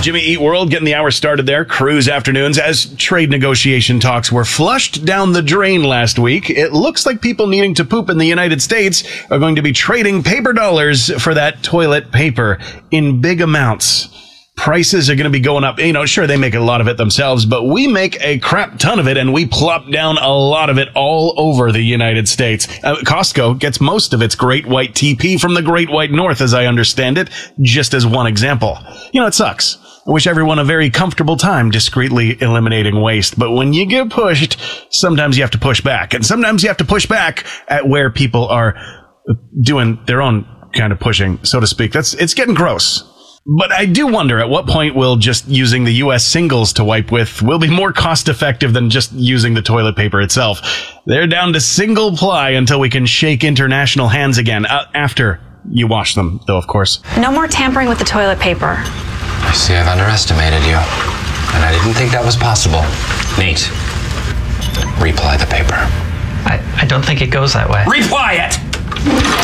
Jimmy Eat World getting the hour started there. Cruise afternoons as trade negotiation talks were flushed down the drain last week. It looks like people needing to poop in the United States are going to be trading paper dollars for that toilet paper in big amounts. Prices are going to be going up. Sure, they make a lot of it themselves, but we make a crap ton of it, and we plop down a lot of it all over the United States. Costco gets most of its Great White TP from the Great White North, as I understand it, just as one example. It sucks. I wish everyone a very comfortable time discreetly eliminating waste, but when you get pushed, sometimes you have to push back, and sometimes you have to push back at where people are doing their own kind of pushing, so to speak. It's getting gross. But I do wonder at what point will just using the U.S. singles to wipe with will be more cost effective than just using the toilet paper itself. They're down to single ply until we can shake international hands again, after you wash them, though, of course. No more tampering with the toilet paper. I see I've underestimated you, and I didn't think that was possible. Nate, reply the paper. I don't think it goes that way. Reply it!